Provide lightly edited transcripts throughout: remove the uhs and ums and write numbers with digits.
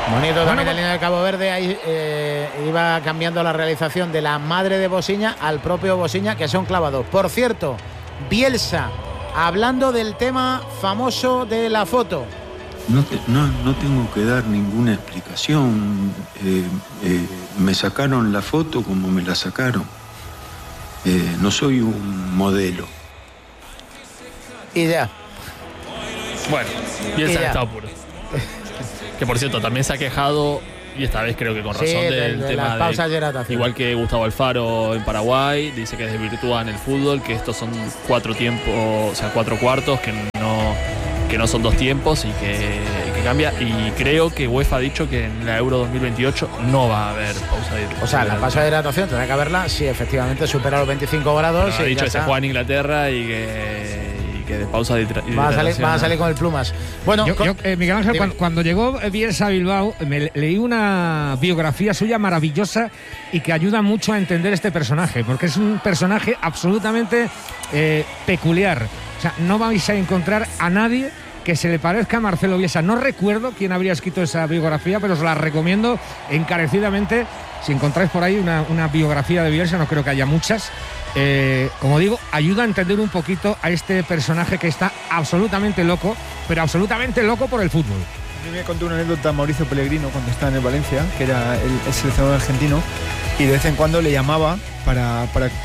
Bonito también el niño de Cabo Verde. Ahí iba cambiando la realización de la madre de Bosiña al propio Bosiña, que son clavados. Por cierto, Bielsa, hablando del tema famoso de la foto. No tengo que dar ninguna explicación. Me sacaron la foto como me la sacaron. No soy un modelo. Y ya. Bueno, Bielsa está apuro. Que por cierto, también se ha quejado, y esta vez creo que con razón, del de tema las pausas de hidratación. Igual que Gustavo Alfaro en Paraguay, dice que desvirtúan el fútbol, que estos son 4 tiempos, o sea, 4 cuartos, que no son 2 tiempos y que cambia. Y creo que UEFA ha dicho que en la Euro 2028 no va a haber pausa de hidratación. O sea, la pausa de hidratación tendrá que haberla si efectivamente supera los 25 grados. Ha dicho que se juega en Inglaterra y que de pausa de hidratación. Van a salir con el plumas. Bueno, Miguel Ángel, cuando llegó Bielsa a Bilbao, me leí una biografía suya maravillosa y que ayuda mucho a entender este personaje, porque es un personaje absolutamente peculiar. O sea, no vais a encontrar a nadie que se le parezca a Marcelo Bielsa. No recuerdo quién habría escrito esa biografía, pero os la recomiendo encarecidamente. Si encontráis por ahí una biografía de Bielsa, no creo que haya muchas. Como digo, ayuda a entender un poquito a este personaje que está absolutamente loco, pero absolutamente loco por el fútbol. A mí me contó una anécdota Mauricio Pellegrino cuando estaba en el Valencia, que era el seleccionador argentino, y de vez en cuando le llamaba para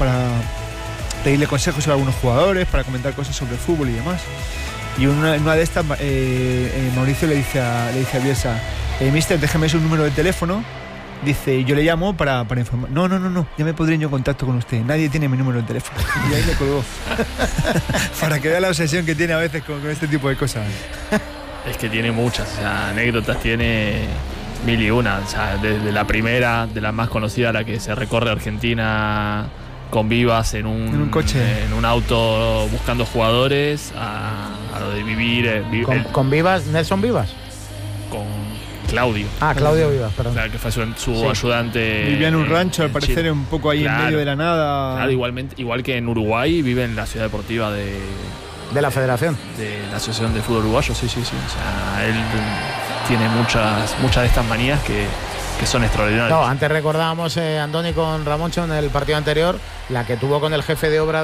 pedirle consejos sobre algunos jugadores, para comentar cosas sobre el fútbol y demás. Y una de estas, Mauricio le dice a Bielsa, mister, déjeme su número de teléfono. Dice, yo le llamo para informar. No, ya me pondré yo en contacto con usted. Nadie tiene mi número de teléfono. Y ahí le colgó. Para que vea la obsesión que tiene a veces con este tipo de cosas. Es que tiene muchas, o sea, anécdotas tiene 1000 y una. O sea, desde la primera, de la más conocida, la que se recorre Argentina con Vivas en un coche, en un auto buscando jugadores, a lo de vivir. ¿Con Vivas, Nelson Vivas? Con Claudio. Claudio Vivas, perdón. Claro, que fue su ayudante. Vivía en un rancho, al parecer, Chile. un poco ahí en medio de la nada. Claro, igual que en Uruguay, vive en la ciudad deportiva de la Federación. De la Asociación de Fútbol Uruguayo, sí. O sea, él tiene muchas de estas manías que son extraordinarias. No, antes recordábamos, Andoni, con Ramoncho en el partido anterior, la que tuvo con el jefe de obra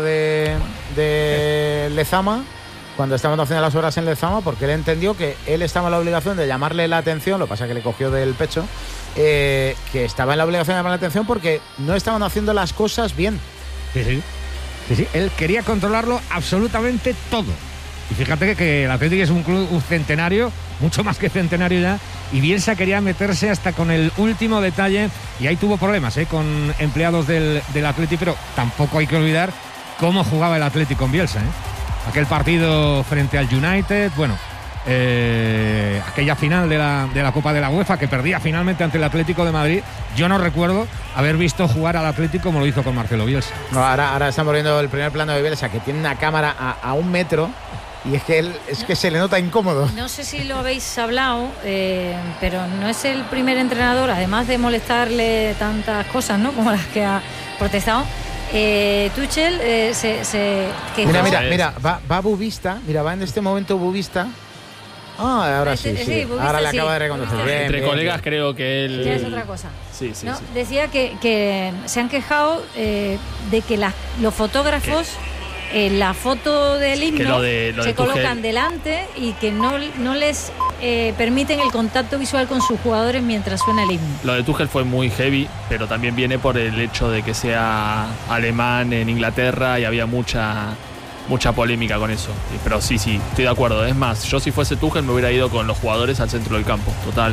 de Lezama, cuando estaban haciendo las obras en Lezama, porque él entendió que él estaba en la obligación de llamarle la atención, lo que pasa es que le cogió del pecho, que estaba en la obligación de llamar la atención porque no estaban haciendo las cosas bien. Sí. Él quería controlarlo absolutamente todo. Y fíjate que el Atlético es un club centenario, mucho más que centenario ya, y Bielsa quería meterse hasta con el último detalle, y ahí tuvo problemas con empleados del Atlético, pero tampoco hay que olvidar cómo jugaba el Atlético con Bielsa, Aquel partido frente al United, aquella final de la Copa de la UEFA que perdía finalmente ante el Atlético de Madrid. Yo no recuerdo haber visto jugar al Atlético como lo hizo con Marcelo Bielsa. No, ahora estamos viendo el primer plano de Bielsa, que tiene una cámara a 1 metro, y es que se le nota incómodo. No sé si lo habéis hablado, pero no es el primer entrenador, además de molestarle tantas cosas, ¿no?, como las que ha protestado. Tuchel se quejó. Mira, va Bubista, va en este momento Bubista. Ahora sí. Bubista, ahora le acaba de reconocer. Entre colegas creo que él... Ya es otra cosa. Sí. Decía que se han quejado de que los fotógrafos... la foto del himno se colocan delante y que no les permiten el contacto visual con sus jugadores mientras suena el himno. Lo de Tuchel fue muy heavy, pero también viene por el hecho de que sea alemán en Inglaterra y había mucha polémica con eso. Pero sí, estoy de acuerdo. Es más, yo si fuese Tuchel me hubiera ido con los jugadores al centro del campo, total.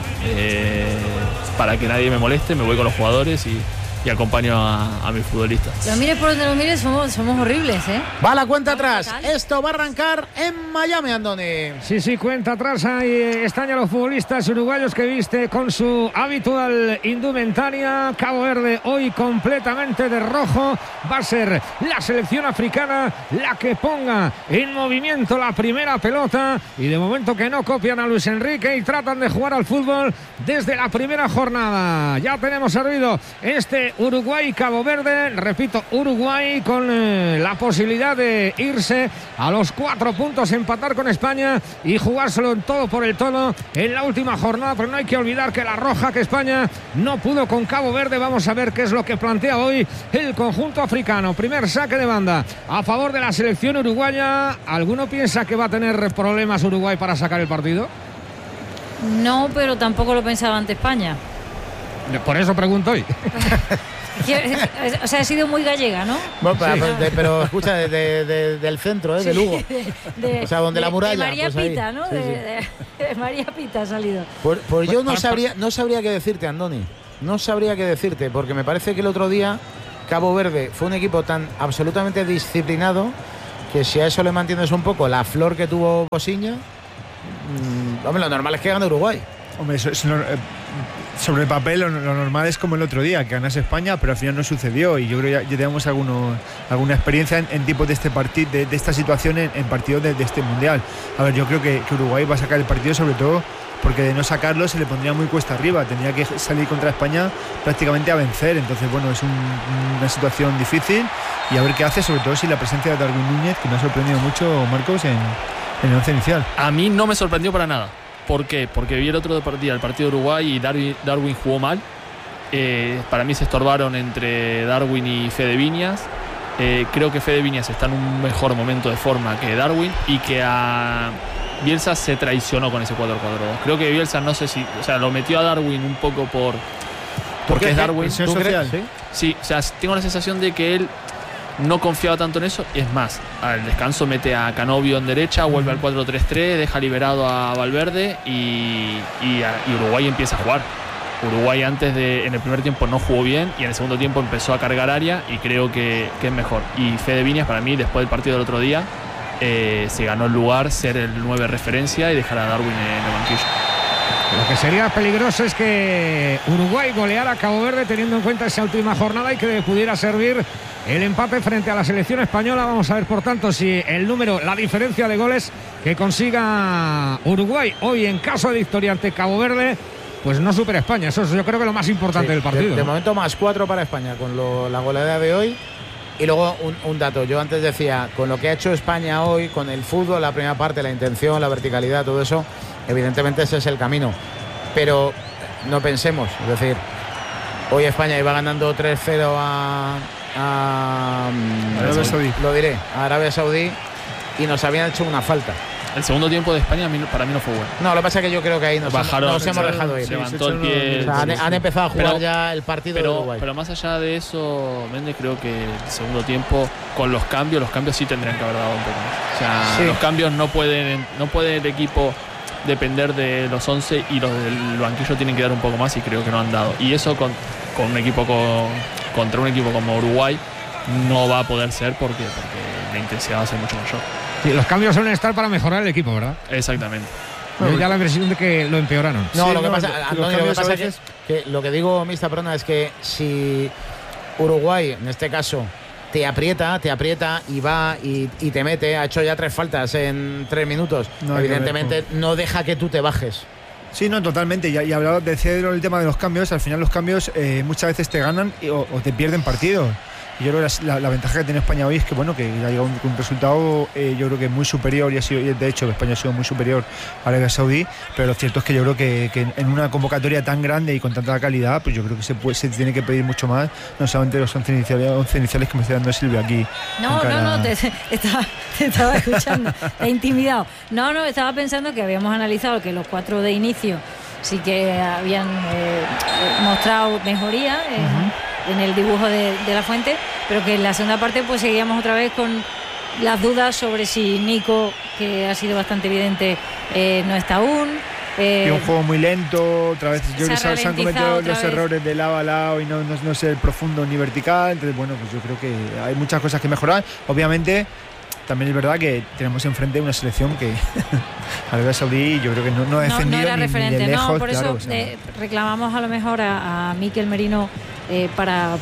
Para que nadie me moleste, me voy con los jugadores y acompaño a mis futbolistas. Lo mires por donde lo mires, somos horribles, Va la cuenta atrás. Esto va a arrancar en Miami, Andoni. Sí, cuenta atrás. Ahí están ya los futbolistas uruguayos que viste con su habitual indumentaria. Cabo Verde hoy completamente de rojo. Va a ser la selección africana la que ponga en movimiento la primera pelota. Y de momento que no copian a Luis Enrique y tratan de jugar al fútbol desde la primera jornada. Ya tenemos servido este Uruguay y Cabo Verde. Repito, Uruguay con la posibilidad de irse a los 4 puntos, empatar con España y jugárselo en todo por el todo en la última jornada. Pero no hay que olvidar que la roja que España no pudo con Cabo Verde. Vamos a ver qué es lo que plantea hoy el conjunto africano. Primer saque de banda a favor de la selección uruguaya. ¿Alguno piensa que va a tener problemas Uruguay para sacar el partido? No, pero tampoco lo pensaba ante España. Por eso pregunto hoy. O sea, ha sido muy gallega, ¿no? Bueno, pero escucha, del centro, de Lugo. O sea, donde la muralla. De María pues Pita, ahí. ¿no? Sí, de María Pita ha salido. Pues yo no sabría qué decirte, Andoni. No sabría qué decirte, porque me parece que el otro día Cabo Verde fue un equipo tan absolutamente disciplinado que si a eso le mantienes un poco la flor que tuvo Bosiña, hombre, lo normal es que gane Uruguay. Hombre, sobre el papel lo normal es como el otro día, que ganase España, pero al final no sucedió. Y yo creo que ya tenemos alguna experiencia en tipos de este partido, de esta situación en partidos de este mundial. A ver, yo creo que Uruguay va a sacar el partido, sobre todo porque de no sacarlo se le pondría muy cuesta arriba. Tendría que salir contra España prácticamente a vencer. Entonces, bueno, es una situación difícil y a ver qué hace, sobre todo si la presencia de Darwin Núñez, que me ha sorprendido mucho, Marcos, en el once inicial. A mí no me sorprendió para nada. ¿Por qué? Porque vi el otro día el partido de Uruguay y Darwin jugó mal. Para mí se estorbaron entre Darwin y Fede Viñas. Creo que Fede Viñas está en un mejor momento de forma que Darwin y que a Bielsa se traicionó con ese 4-4-2. Creo que Bielsa, no sé si, o sea, lo metió a Darwin un poco porque es Darwin. ¿Presión social? Sí, o sea, tengo la sensación de que él no confiaba tanto en eso. Es más, al descanso mete a Canovio en derecha, vuelve al 4-3-3, deja liberado a Valverde y Uruguay empieza a jugar. Uruguay en el primer tiempo no jugó bien y en el segundo tiempo empezó a cargar área y creo que es mejor. Y Fede Viñas, para mí, después del partido del otro día, se ganó el lugar, ser el 9 referencia y dejar a Darwin en el banquillo. Lo que sería peligroso es que Uruguay goleara a Cabo Verde, teniendo en cuenta esa última jornada, y que pudiera servir el empate frente a la selección española. Vamos a ver, por tanto, si la diferencia de goles que consiga Uruguay hoy en caso de victoria ante Cabo Verde, pues no supera España. Eso es, yo creo que lo más importante del partido. De momento +4 para España con la goleada de hoy. Y luego un dato, yo antes decía, con lo que ha hecho España hoy, con el fútbol, la primera parte, la intención, la verticalidad, todo eso, evidentemente ese es el camino. Pero no pensemos, es decir, hoy España iba ganando 3-0 a Arabia Saudí. Lo diré, a Arabia Saudí, y nos habían hecho una falta. El segundo tiempo de España para mí no fue bueno. No, lo que pasa es que yo creo que ahí nos hemos dejado ir. Se levantó el pie. O sea, han empezado a jugar ya el partido de Uruguay. Pero más allá de eso, Méndez, creo que el segundo tiempo, con los cambios sí tendrían que haber dado un poco más. O sea, los cambios no puede el equipo depender de los 11 y los del banquillo tienen que dar un poco más y creo que no han dado. Y eso con un equipo contra un equipo como Uruguay no va a poder ser porque la intensidad va a ser mucho mayor. Sí, los cambios suelen estar para mejorar el equipo, ¿verdad? Exactamente. Me da la impresión de que lo empeoraron. No, sí, lo que pasa, Antonio, lo que pasa es que lo que digo, Mista Prona, es que si Uruguay, en este caso, te aprieta y va y te mete, ha hecho ya 3 faltas en 3 minutos, evidentemente no deja que tú te bajes. Sí, no, totalmente. Y hablaba de Cedro el tema de los cambios. Al final los cambios muchas veces te ganan o te pierden partidos. Yo creo que la ventaja que tiene España hoy es que bueno, que ha llegado un resultado yo creo que muy superior y de hecho España ha sido muy superior a Arabia Saudí, pero lo cierto es que yo creo que en una convocatoria tan grande y con tanta calidad, pues yo creo que se tiene que pedir mucho más, no solamente los 11 iniciales que me está dando Silvia aquí. No, te estaba escuchando, te he intimidado. No, estaba pensando que habíamos analizado que los 4 de inicio sí que habían mostrado mejoría en el dibujo de la Fuente, pero que en la segunda parte pues seguíamos otra vez con las dudas sobre si Nico, que ha sido bastante evidente, no está aún. Y un juego muy lento, otra vez yo creo que se han cometido los errores de lado a lado y no ser profundo ni vertical. Entonces, bueno, pues yo creo que hay muchas cosas que mejorar. Obviamente, también es verdad que tenemos enfrente una selección que Arabia Saudí yo creo que no ha defendido no era referente, ni de lejos. Por eso reclamamos a lo mejor a Mikel Merino para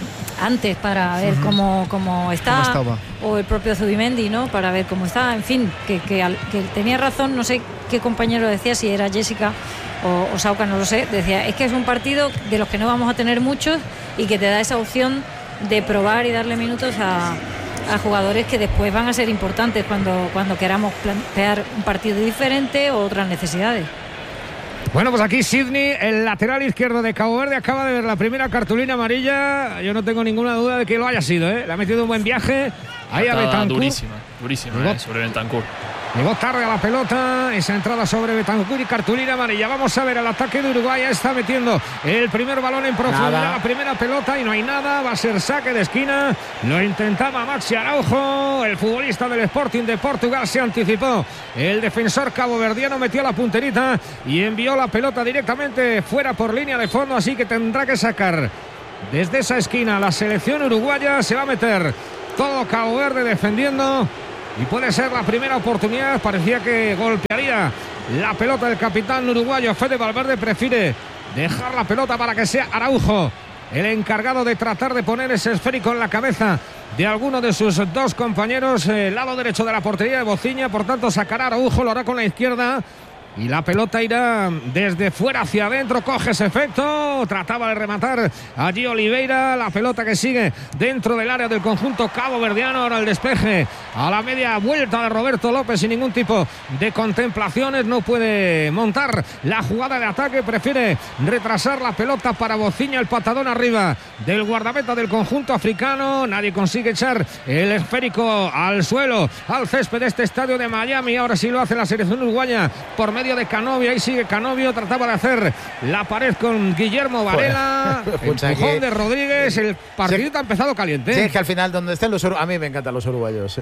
antes para ver cómo está, o el propio Zubimendi, ¿no? Para ver cómo está, en fin, que tenía razón, no sé qué compañero decía, si era Jessica o Sauca, no lo sé, decía, es que es un partido de los que no vamos a tener muchos y que te da esa opción de probar y darle minutos a jugadores que después van a ser importantes cuando queramos plantear un partido diferente o otras necesidades. Bueno, pues aquí Sidney, el lateral izquierdo de Cabo Verde, acaba de ver la primera cartulina amarilla. Yo no tengo ninguna duda de que lo haya sido, ¿eh? Le ha metido un buen viaje. Ahí a Bentancur. Durísima, sobre Bentancur. Llegó tarde a la pelota, esa entrada sobre Bentancur y cartulina amarilla. Vamos a ver el ataque de Uruguay. Está metiendo el primer balón en profundidad, la primera pelota, y no hay nada. Va a ser saque de esquina. Lo intentaba Maxi Araujo, el futbolista del Sporting de Portugal. Se anticipó el defensor caboverdiano, metió la punterita y envió la pelota directamente fuera por línea de fondo. Así que tendrá que sacar desde esa esquina la selección uruguaya. Se va a meter todo Cabo Verde defendiendo. Y puede ser la primera oportunidad. Parecía que golpearía la pelota del capitán uruguayo. Fede Valverde prefiere dejar la pelota para que sea Araujo el encargado de tratar de poner ese esférico en la cabeza de alguno de sus dos compañeros. El lado derecho de la portería de Bociña. Por tanto, sacará Araujo, lo hará con la izquierda. Y la pelota irá desde fuera hacia adentro. Coge ese efecto. Trataba de rematar allí Oliveira. La pelota que sigue dentro del área del conjunto caboverdiano. Ahora el despeje a la media vuelta de Roberto López sin ningún tipo de contemplaciones. No puede montar la jugada de ataque. Prefiere retrasar la pelota para Bociña. El patadón arriba del guardameta del conjunto africano. Nadie consigue echar el esférico al suelo, al césped de este estadio de Miami. Ahora sí lo hace la selección uruguaya por medio de Canovio. Ahí sigue Canovio, trataba de hacer la pared con Guillermo Varela. Empujón de Rodríguez. El partidito ha empezado caliente. Sí, es que al final donde estén los uruguayos, a mí me encantan los uruguayos.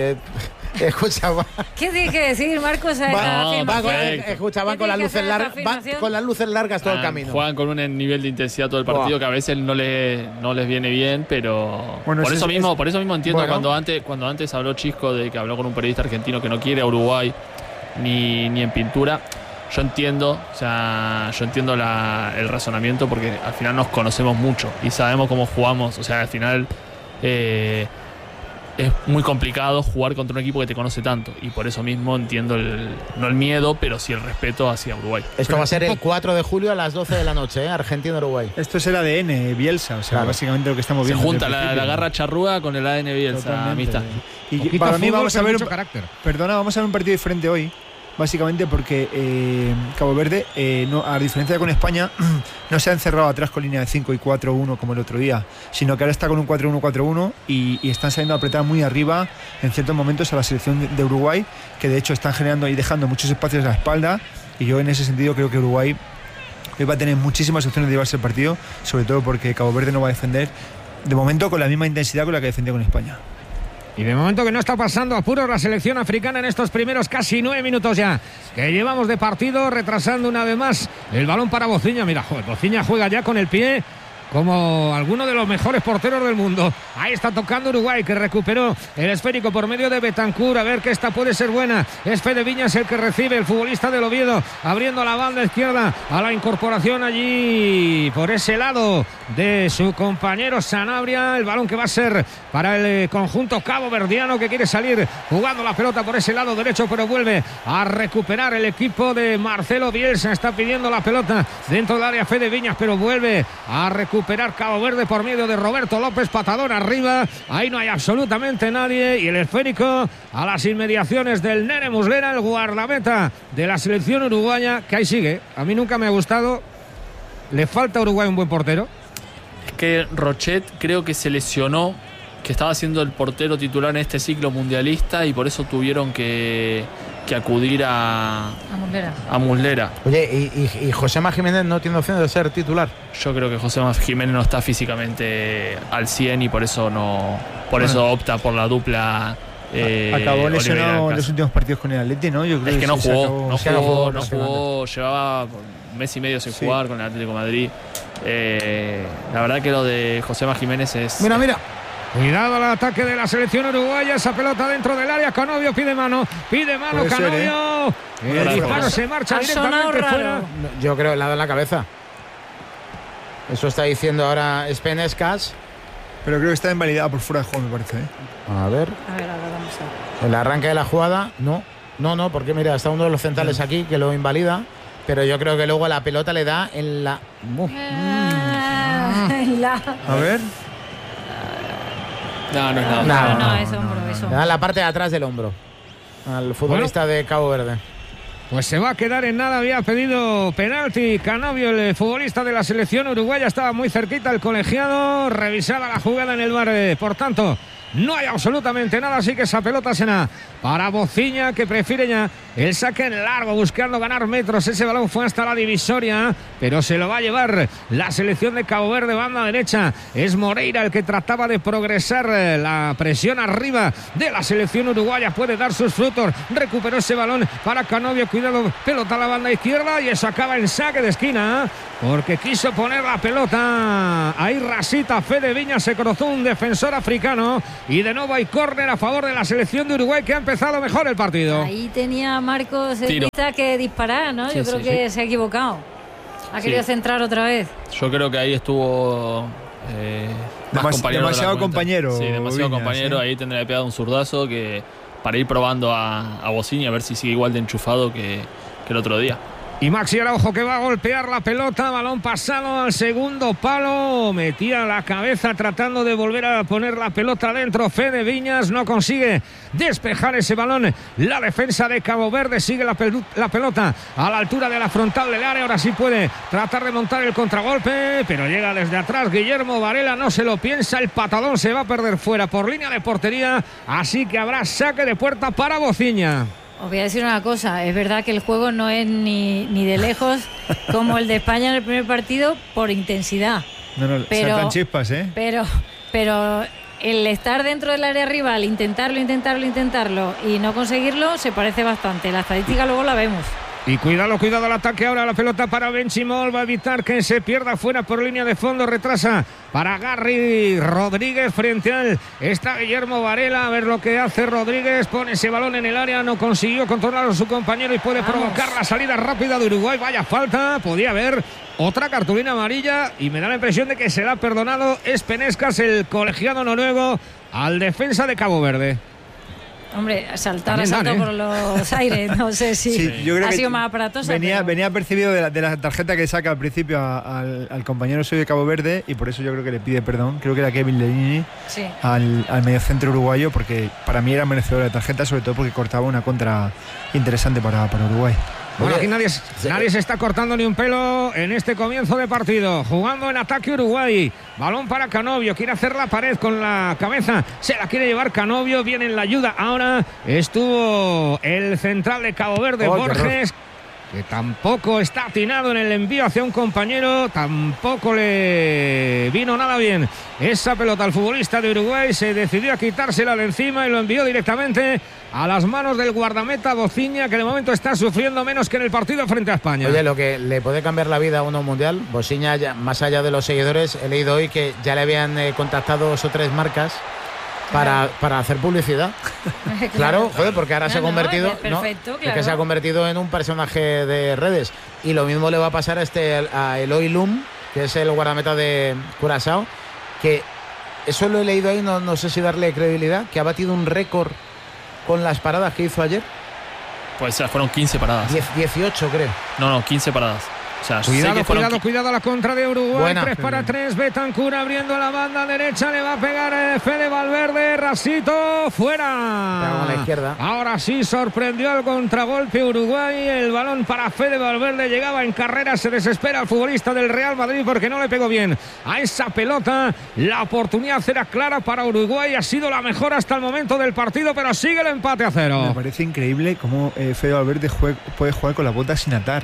Escucha, ¿qué tienes que decir, Marcos? Van con las luces largas todo el camino. Juegan con un nivel de intensidad todo el partido que a veces no les viene bien, pero bueno, por eso mismo entiendo cuando antes habló Chisco, de que habló con un periodista argentino que no quiere a Uruguay ni en pintura. Yo entiendo el razonamiento, porque al final nos conocemos mucho y sabemos cómo jugamos. O sea, al final es muy complicado jugar contra un equipo que te conoce tanto, y por eso mismo entiendo no el miedo, pero sí el respeto hacia Uruguay. Esto va a ser el 4 de julio a las 12 de la noche, Argentina-Uruguay. Esto es el ADN Bielsa, o sea, claro, básicamente lo que estamos viendo. Se junta la garra charrúa con el ADN Bielsa, amistad. Y para mí vamos a ver un partido diferente hoy. Básicamente porque Cabo Verde, a diferencia de con España, no se ha encerrado atrás con línea de 5 y 4-1 como el otro día, sino que ahora está con un 4-1-4-1 y están saliendo a apretar muy arriba en ciertos momentos a la selección de Uruguay, que de hecho están generando y dejando muchos espacios a la espalda. Y yo en ese sentido creo que Uruguay hoy va a tener muchísimas opciones de llevarse el partido, sobre todo porque Cabo Verde no va a defender de momento con la misma intensidad con la que defendió con España. Y de momento que no está pasando apuros la selección africana en estos primeros casi 9 minutos ya que llevamos de partido, retrasando una vez más el balón para Bociña. Mira, Bociña juega ya con el pie como alguno de los mejores porteros del mundo. Ahí está tocando Uruguay, que recuperó el esférico por medio de Bentancur. A ver que esta puede ser buena. Es Fede Viñas el que recibe, el futbolista del Oviedo, abriendo la banda izquierda a la incorporación allí por ese lado de su compañero Sanabria. El balón que va a ser para el conjunto caboverdiano, que quiere salir jugando la pelota por ese lado derecho, pero vuelve a recuperar el equipo de Marcelo Bielsa. Está pidiendo la pelota dentro del área Fede Viñas, pero vuelve a recuperar Cabo Verde por medio de Roberto López. Patadón arriba, ahí no hay absolutamente nadie, y el esférico a las inmediaciones del Nene Muslera, el guardameta de la selección uruguaya, que ahí sigue. A mí nunca me ha gustado. Le falta a Uruguay un buen portero. Es que Rochet creo que se lesionó, que estaba siendo el portero titular en este ciclo mundialista, y por eso tuvieron que acudir a Muslera. Oye, ¿y Josema Jiménez no tiene opción de ser titular? Yo creo que Josema Jiménez no está físicamente al 100 y por eso eso opta por la dupla. Acabó lesionado en los últimos partidos con el Atleti, ¿no? Yo creo que no jugó, llevaba un mes y medio sin jugar con el Atlético de Madrid. La verdad que lo de Josema Jiménez es... Mira. Cuidado al ataque de la selección uruguaya. Esa pelota dentro del área. Canovio pide mano Canovio. El disparo se marcha directamente fuera. Yo creo que le ha dado en la cabeza. Eso está diciendo ahora Spenescas. Pero creo que está invalidada por fuera de juego, me parece. A ver. ahora vamos a ver. El arranque de la jugada, no, porque mira, está uno de los centrales aquí que lo invalida, pero yo creo que luego la pelota le da en la... A ver. No es nada. No, es hombro. Le da en la parte de atrás del hombro al futbolista de Cabo Verde. Pues se va a quedar en nada, había pedido penalti Canovio, el futbolista de la selección uruguaya, estaba muy cerquita el colegiado, revisada la jugada en el VAR, por tanto, no hay absolutamente nada, así que esa pelota será para Bociña, que prefiere ya el saque en largo, buscando ganar metros. Ese balón fue hasta la divisoria, pero se lo va a llevar la selección de Cabo Verde, banda derecha. Es Moreira el que trataba de progresar, la presión arriba de la selección uruguaya puede dar sus frutos. Recuperó ese balón para Canovio, cuidado, pelota a la banda izquierda, y eso acaba en saque de esquina, porque quiso poner la pelota ahí rasita. Fede Viñas, se cruzó un defensor africano, y de nuevo hay córner a favor de la selección de Uruguay, que ha empezado mejor el partido. Ahí tenía Marcos que disparar, ¿no? Yo creo que se ha equivocado. Ha querido centrar otra vez. Yo creo que ahí estuvo demasiado compañero. Sí, demasiado Viñas, compañero. Ahí tendría que pegar un zurdazo que para ir probando a Bociña, a ver si sigue igual de enchufado que el otro día. Y Maxi Araujo, que va a golpear la pelota, balón pasado al segundo palo, metía la cabeza tratando de volver a poner la pelota dentro. Fede Viñas no consigue despejar ese balón. La defensa de Cabo Verde sigue la pelota a la altura de la frontal del área. Ahora sí puede tratar de montar el contragolpe, pero llega desde atrás Guillermo Varela, no se lo piensa, el patadón se va a perder fuera por línea de portería, así que habrá saque de puerta para Bociña. Os voy a decir una cosa, es verdad que el juego no es ni de lejos como el de España en el primer partido por intensidad. No, saltan chispas, ¿eh? Pero el estar dentro del área rival, intentarlo y no conseguirlo, se parece bastante. La estadística luego la vemos. Y cuidado el ataque ahora, la pelota para Benchimol, va a evitar que se pierda fuera por línea de fondo, retrasa para Garry Rodríguez, frente a él está Guillermo Varela, a ver lo que hace Rodríguez, pone ese balón en el área, no consiguió controlar a su compañero y puede provocar la salida rápida de Uruguay. Vaya falta, podía haber otra cartulina amarilla y me da la impresión de que se la ha perdonado Espenescas, el colegiado noruego, al defensa de Cabo Verde. Hombre, saltó por los aires, no sé si yo creo ha que sido más aparatosa. Venía percibido de la tarjeta que saca al principio al compañero suyo de Cabo Verde, y por eso yo creo que le pide perdón. Creo que era Kevin Lenini, al mediocentro uruguayo, porque para mí era merecedor de tarjeta, sobre todo porque cortaba una contra interesante para Uruguay. Bueno, aquí nadie se está cortando ni un pelo en este comienzo de partido. Jugando en ataque Uruguay. Balón para Canovio. Quiere hacer la pared con la cabeza. Se la quiere llevar Canovio. Viene en la ayuda. Ahora estuvo el central de Cabo Verde, Borges, que tampoco está atinado en el envío hacia un compañero. Tampoco le vino nada bien esa pelota al futbolista de Uruguay. Se decidió a quitársela de encima y lo envió directamente a las manos del guardameta Bociña, que de momento está sufriendo menos que en el partido frente a España. Oye, lo que le puede cambiar la vida a uno mundial, Bociña, más allá de los seguidores, he leído hoy que ya le habían contactado 2 o 3 marcas para hacer publicidad. Claro, joder, porque ahora se ha convertido, perfecto, claro. Que se ha convertido en un personaje de redes. Y lo mismo le va a pasar a Eloy Lum, que es el guardameta de Curazao, que eso lo he leído ahí, no sé si darle credibilidad, que ha batido un récord con las paradas que hizo ayer. Pues fueron 15 paradas. 18, creo. No, 15 paradas. O sea, cuidado la contra de Uruguay. Buena. 3-3, Betancur abriendo la banda derecha, le va a pegar Fede Valverde, rasito, fuera. A la izquierda. Ahora sí sorprendió al contragolpe Uruguay, el balón para Fede Valverde, llegaba en carrera, se desespera el futbolista del Real Madrid porque no le pegó bien a esa pelota. La oportunidad era clara para Uruguay, ha sido la mejor hasta el momento del partido, pero sigue el empate a 0. Me parece increíble cómo Fede Valverde puede jugar con la bota sin atar.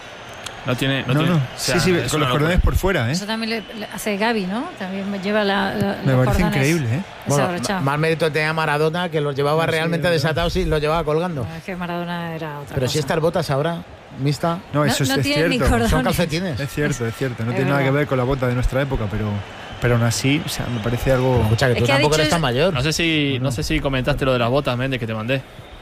No tiene. O sea, sí, con los cordones por fuera, ¿eh? Eso también le hace Gavi, ¿no? También lleva me parece increíble, ¿eh? Bueno, más mérito tenía Maradona, que los llevaba realmente desatados y los llevaba colgando. No, es que Maradona era otra Pero cosa. si estas botas ahora, mixta. No, eso es cierto. Son calcetines. Es cierto. No tiene nada que ver con la bota de nuestra época, pero aún así, o sea, me parece algo. Escucha, que tú tampoco eres tan mayor. No sé si comentaste lo de las botas, Méndez, que te mandé.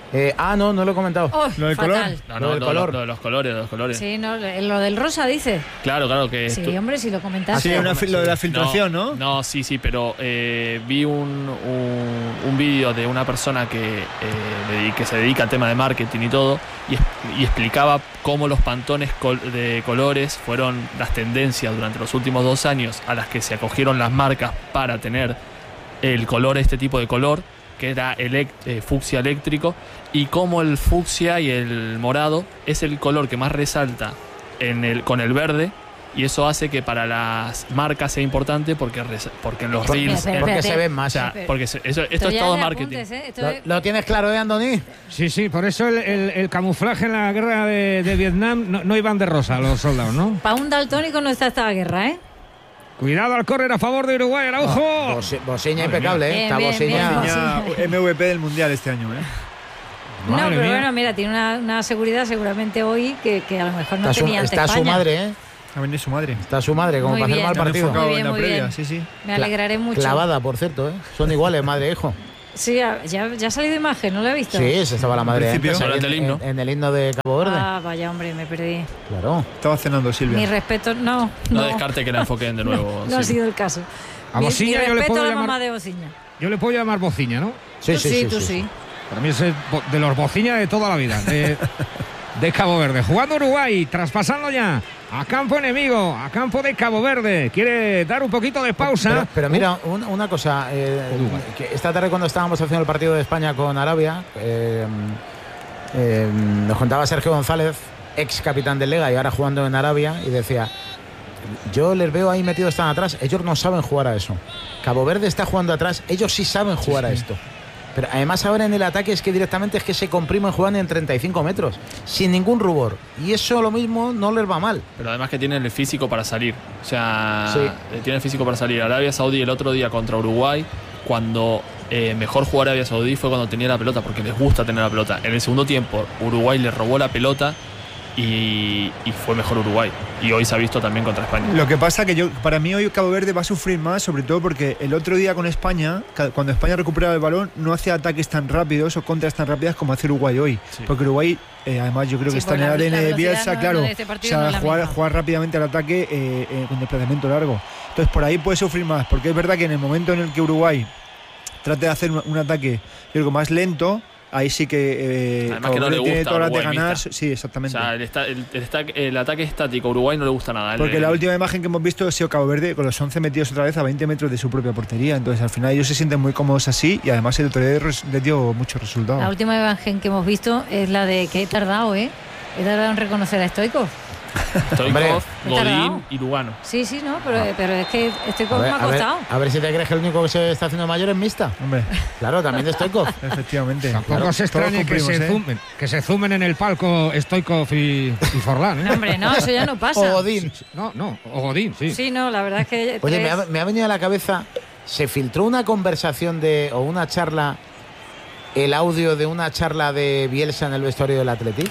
No lo he comentado. ¿Lo del color? No, Lo del color. Lo de los colores. Sí, no, lo del rosa dice. Claro que... Sí, hombre, si lo comentaste. Sí, lo de la filtración, ¿no? No, sí, pero vi un vídeo de una persona que se dedica al tema de marketing y todo, y explicaba cómo los pantones de colores fueron las tendencias durante los últimos 2 años a las que se acogieron las marcas para tener el color, este tipo de color, que era fucsia eléctrico, y cómo el fucsia y el morado es el color que más resalta con el verde, y eso hace que para las marcas sea importante porque en los reels... Porque se ven más. O sea, porque esto es todo marketing. ¿Lo tienes claro, Andoni? Sí, por eso el camuflaje en la guerra de Vietnam no iban de rosa los soldados, ¿no? Para un daltónico no está esta guerra, ¿eh? Cuidado al córner a favor de Uruguay, Araujo. Bociña impecable, ¿eh? Está Bociña. MVP del Mundial este año, ¿eh? No, pero bueno, mira, tiene una seguridad seguramente hoy que a lo mejor no tenía ante España. Está su madre, ¿eh? Ha venido su madre. Está su madre, como para hacer mal partido. Muy bien, en la muy previa, bien. sí. Me alegraré mucho. Clavada, por cierto, ¿eh? Son iguales, madre e hijo. Sí, ya ha salido imagen, ¿no lo he visto? Sí, ese estaba la madre antes, en el himno de Cabo Verde. Ah, vaya, hombre, me perdí. Claro. Estaba cenando Silvia. Mi respeto, no. No descarte que la enfoquen de nuevo. No ha sido el caso. A Bociña mi yo le respeto puedo a la llamar... mamá de Bociña. Yo le puedo llamar Bociña, ¿no? Sí. Tú sí. Para mí es de los Bociña de toda la vida, de Cabo Verde. Jugando Uruguay, traspasando ya a campo enemigo, a campo de Cabo Verde. Quiere dar un poquito de pausa. Pero mira, una cosa. Que esta tarde cuando estábamos haciendo el partido de España con Arabia, nos contaba Sergio González, ex capitán del Lega y ahora jugando en Arabia, y decía: yo les veo ahí metidos tan atrás, ellos no saben jugar a eso. Cabo Verde está jugando atrás, ellos sí saben jugar a esto. Pero además ahora en el ataque es que directamente se comprimen jugando en 35 metros, sin ningún rubor. Y eso lo mismo no les va mal. Pero además que tienen el físico para salir. O sea, sí. Tienen el físico para salir. Arabia Saudí el otro día contra Uruguay, cuando mejor jugó Arabia Saudí fue cuando tenía la pelota, porque les gusta tener la pelota. En el segundo tiempo Uruguay le robó la pelota y fue mejor Uruguay. Y hoy se ha visto también contra España. Lo que pasa que para mí hoy Cabo Verde va a sufrir más, sobre todo porque el otro día con España, cuando España recuperaba el balón, no hacía ataques tan rápidos o contras tan rápidas como hace Uruguay hoy. Sí. Porque Uruguay, además yo creo que está en el ADN de Bielsa, claro, jugar rápidamente al ataque con desplazamiento largo. Entonces por ahí puede sufrir más, porque es verdad que en el momento en el que Uruguay trate de hacer un ataque, yo creo, más lento, ahí sí que además que no le gusta tiene todas las de ganar. Mixta. Sí, exactamente. O sea, el ataque estático a Uruguay no le gusta nada. Porque la última imagen que hemos visto ha sido Cabo Verde con los 11 metidos otra vez a 20 metros de su propia portería. Entonces al final ellos se sienten muy cómodos así, y además el otro día les dio muchos resultados. La última imagen que hemos visto es la de que he tardado en reconocer a Stoichkov. Stoichkov, Godín y Lugano. Sí, no, pero es que Stoichkov me ha costado. A ver si te crees que el único que se está haciendo mayor es mixta. Hombre. Claro, también de Stoichkov. Efectivamente. Tampoco se extrañe que se zumen en el palco Stoichkov y Forlán. No, hombre, no, eso ya no pasa. O Godín. O Godín, sí. Sí, no, la verdad es que... Oye, me ha venido a la cabeza, se filtró una conversación o una charla, el audio de una charla de Bielsa en el vestuario del Athletic.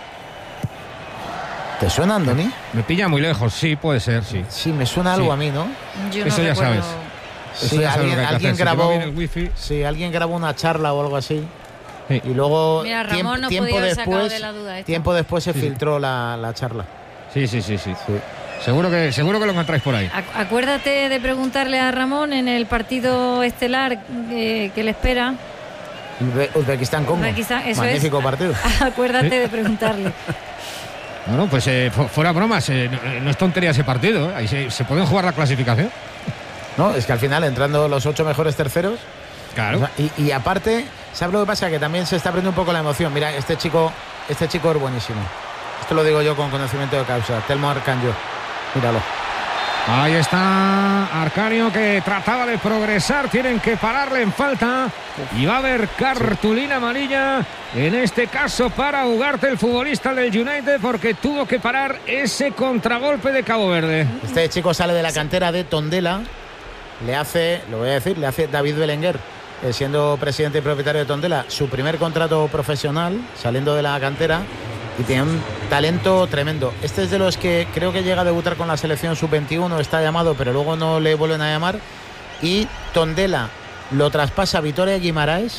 ¿Te suena, Andoni? Me pilla muy lejos, sí, puede ser, sí. Sí, me suena algo a mí, ¿no? Yo eso no ya recuerdo. sabes. Sí, alguien grabó. Sí, alguien grabó una charla o algo así. Sí. Y luego mira, Ramón no podía haber sacado de la duda tiempo después se filtró la charla. Sí. Seguro que lo encontráis por ahí. Acuérdate de preguntarle a Ramón en el partido estelar que le espera. Uzbekistán-Congo. Magnífico partido. Acuérdate de preguntarle. Bueno, pues fuera bromas, no es tontería ese partido, ahí se pueden jugar la clasificación. No, es que al final entrando los 8 mejores terceros. Claro. O sea, y aparte, ¿sabes lo que pasa? Que también se está aprendiendo un poco la emoción. Mira, este chico es buenísimo. Esto lo digo yo con conocimiento de causa. Telmo Arcanjo. Míralo. Ahí está Arcanio, que trataba de progresar. Tienen que pararle en falta. Y va a haber cartulina amarilla. En este caso para Ugarte, el futbolista del United, porque tuvo que parar ese contragolpe de Cabo Verde. Este chico sale de la cantera de Tondela. Le hace David Belenguer, siendo presidente y propietario de Tondela, su primer contrato profesional, saliendo de la cantera. Y tiene un talento tremendo. Este es de los que creo que llega a debutar con la selección sub-21, está llamado, pero luego no le vuelven a llamar. Y Tondela lo traspasa a Vitoria Guimaraes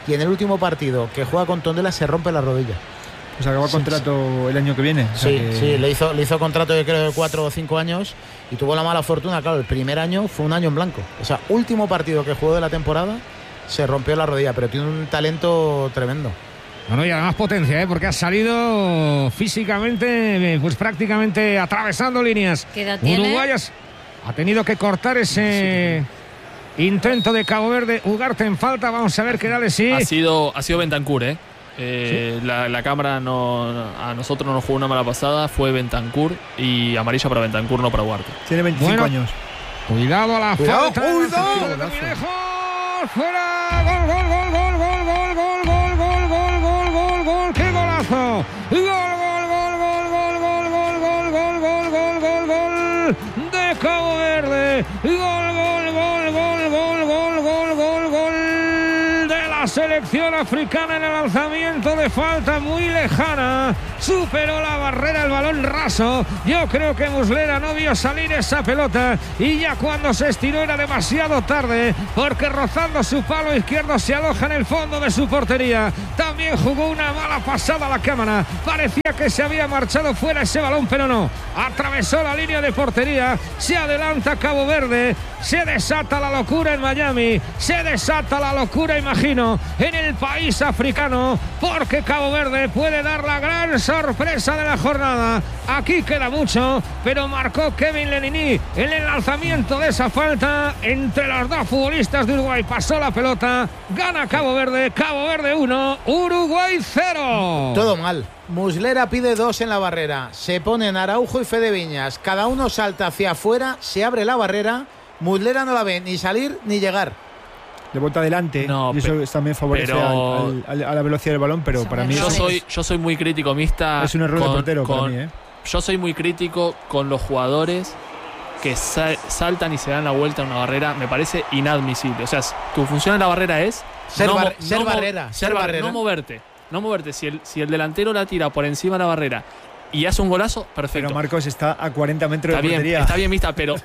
y en el último partido que juega con Tondela se rompe la rodilla. Pues acaba contrato el año que viene. Sí, le hizo contrato yo creo de 4 o 5 años y tuvo la mala fortuna, claro, el primer año fue un año en blanco. O sea, último partido que jugó de la temporada se rompió la rodilla, pero tiene un talento tremendo. Bueno, y además potencia, porque ha salido físicamente, pues prácticamente atravesando líneas. ¿Qué edad tiene? Uruguayas ha tenido que cortar ese intento de Cabo Verde. Ugarte en falta, vamos a ver qué edad le sí. Ha sido Bentancur, ¿Sí? La cámara a nosotros no nos jugó una mala pasada, fue Bentancur y amarilla para Bentancur, no para Ugarte. Tiene 25 años. Cuidado a la falta. ¡Cuidado! ¡Fuera! ¡Gol, gol, gol, gol, gol, gol, gol, gol, gol, gol, gol, gol, gol! ¡Qué golazo! ¡Gol, gol, gol, gol, gol, gol, gol, gol, gol, gol, gol, gol, gol! ¡De Cabo Verde! ¡Gol, gol, gol, gol, gol, gol, gol, gol, gol! La selección africana en el lanzamiento de falta muy lejana, superó la barrera, el balón raso. Yo creo que Muslera no vio salir esa pelota y ya cuando se estiró era demasiado tarde, porque rozando su palo izquierdo se aloja en el fondo de su portería. También jugó una mala pasada a la cámara, parecía que se había marchado fuera ese balón, pero no, atravesó la línea de portería. Se adelanta Cabo Verde, se desata la locura en Miami, se desata la locura, imagino, en el país africano, porque Cabo Verde puede dar la gran sorpresa de la jornada. Aquí queda mucho, pero marcó Kevin Lenini en el lanzamiento de esa falta entre los dos futbolistas de Uruguay. Pasó la pelota, gana Cabo Verde 1, Uruguay 0. Todo mal. Muslera pide 2 en la barrera, se ponen Araujo y Fede Viñas, cada uno salta hacia afuera, se abre la barrera, Muslera no la ve ni salir ni llegar. De vuelta adelante, y eso también favorece a la velocidad del balón, pero para mí yo soy muy crítico, Mista. Es un error de portero para mí, Yo soy muy crítico con los jugadores que saltan y se dan la vuelta a una barrera. Me parece inadmisible. O sea, tu función en la barrera es ser barrera. No moverte. Si el delantero la tira por encima de la barrera y hace un golazo, perfecto. Pero Marcos está a 40 metros de portería. Está bien, Mista, pero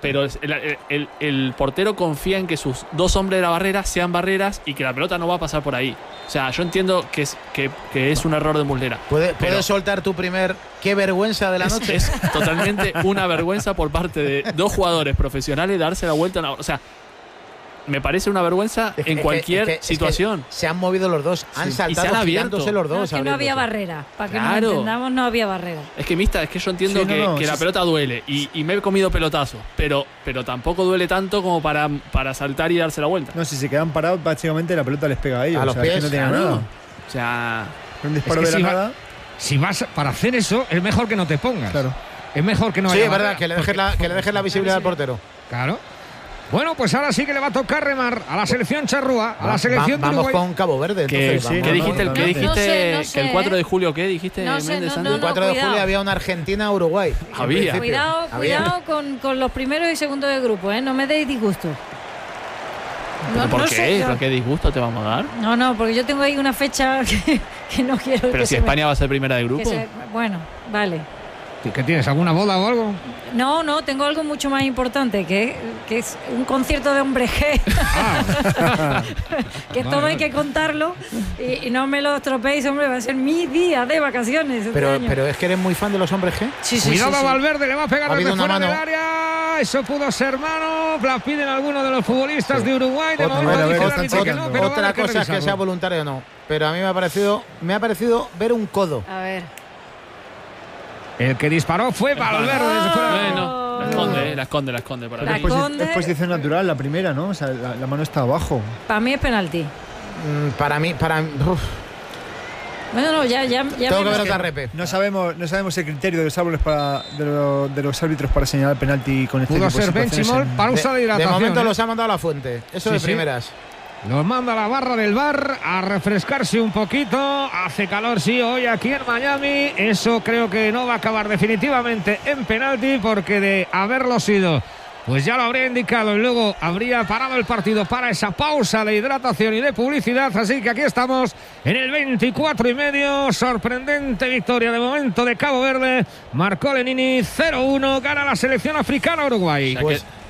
el portero confía en que sus 2 hombres de la barrera sean barreras y que la pelota no va a pasar por ahí. O sea, yo entiendo que es un error de Muslera. ¿Puedes soltar tu primer qué vergüenza de la noche? Es totalmente una vergüenza por parte de 2 jugadores profesionales darse la vuelta. O sea, me parece una vergüenza en cualquier situación. Se han movido los dos, han saltado girándose los dos. No, es que no había barrera, para que nos entendamos, no había barrera. Es que, Mista, es que yo entiendo que la pelota duele y me he comido pelotazos, pero tampoco duele tanto como para saltar y darse la vuelta. No, si se quedan parados, básicamente la pelota les pega a ellos. A los pies, es que no tienen nada. O sea, un disparo de la nada. Si vas para hacer eso, es mejor que no te pongas. Claro. Es mejor que no haya. Sí, es verdad, que le dejes la visibilidad al portero. Claro. Bueno, pues ahora sí que le va a tocar remar a la selección charrúa, a la selección de Uruguay. Vamos con Cabo Verde. ¿Qué dijiste? No que sé. el 4 de julio, ¿qué dijiste? El 4 de julio había una Argentina-Uruguay. Cuidado con los primeros y segundos de grupo, ¿eh? No me deis disgusto. ¿Por qué? ¿Por qué disgusto te vamos a dar? No, porque yo tengo ahí una fecha que no quiero. Pero si España va a ser primera de grupo. Bueno, vale. ¿Qué tienes? ¿Alguna boda o algo? No, tengo algo mucho más importante, que es un concierto de Hombre G. Que todo hay que contarlo y no me lo estropeéis, hombre, va a ser mi día de vacaciones. Pero es que eres muy fan de los Hombres G. Sí. Cuidado, Valverde, le va a pegar desde fuera del área. Eso pudo ser mano. La piden algunos de los futbolistas de Uruguay. De momento dice el árbitro que no, pero otra cosa es que sea voluntario o no. Pero a mí me ha parecido ver un codo. A ver. El que disparó fue Valverde desde fuera. Bueno, la esconde para mí. Es posición natural, la primera, ¿no? O sea, la mano está abajo. Para mí es penalti. Para mí. Bueno, ya. Tengo que ver otra repe. No sabemos el criterio de los árbitros para señalar penalti con este tipo de situaciones. Pudo ser Benchimol, pausa de hidratación. De momento los ha mandado a la fuente. Eso de primeras. Nos manda la barra del bar a refrescarse un poquito. Hace calor, sí, hoy aquí en Miami. Eso creo que no va a acabar definitivamente en penalti, porque de haberlo sido, pues ya lo habría indicado y luego habría parado el partido para esa pausa de hidratación y de publicidad. Así que aquí estamos en el 24,5. Sorprendente victoria de momento de Cabo Verde. Marcó Lenini 0-1. Gana la selección africana Uruguay.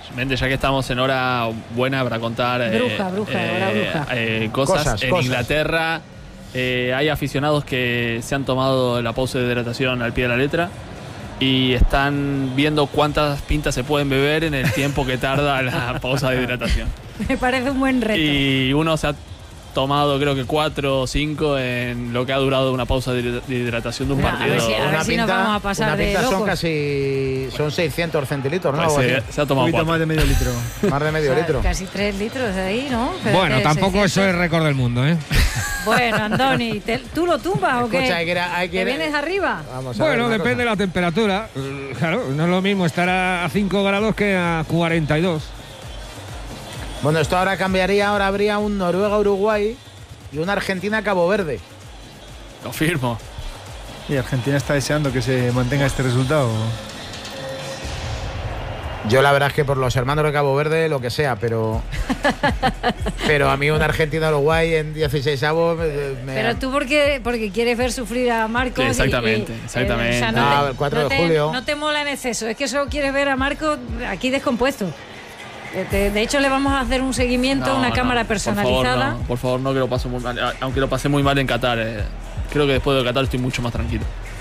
Méndez, ya que estamos en hora buena para contar hora bruja. Cosas. En Inglaterra hay aficionados que se han tomado la pausa de hidratación al pie de la letra y están viendo cuántas pintas se pueden beber en el tiempo que tarda la pausa de hidratación. Me parece un buen reto. Y uno se ha tomado creo que 4 o 5 en lo que ha durado una pausa de hidratación de un partido. A ver si nos vamos a pasar de locos. Son 600 centilitros, ¿no? Pues se ha tomado un poquito más de medio litro. Más de medio litro. Casi 3 litros ahí, ¿no? Bueno, tampoco 600. Eso es récord del mundo, ¿eh? Bueno, Andoni, ¿tú lo tumbas o qué? ¿Te vienes arriba? Bueno, depende de la temperatura. Claro, no es lo mismo estar a 5 grados que a 42. Bueno, esto ahora cambiaría, ahora habría un Noruega-Uruguay y una Argentina-Cabo Verde. Lo firmo. ¿Y Argentina está deseando que se mantenga este resultado? Yo la verdad es que por los hermanos de Cabo Verde, lo que sea, pero a mí una Argentina-Uruguay en 16avos... Pero tú porque quieres ver sufrir a Marcos. Sí, exactamente. O sea, el 4 de julio. No te mola en exceso, es que solo quieres ver a Marcos aquí descompuesto. De hecho, le vamos a hacer un seguimiento, una cámara personalizada. Por favor, no, que lo paso muy mal. Aunque lo pasé muy mal en Qatar. Creo que después de Qatar estoy mucho más tranquilo.